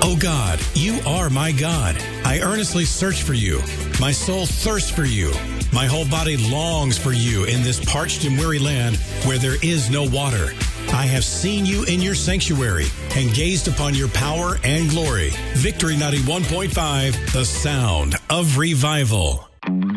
O God, you are my God. I earnestly search for you. My soul thirsts for you. My whole body longs for you in this parched and weary land where there is no water. I have seen you in your sanctuary and gazed upon your power and glory. Victory 91.5, the sound of revival.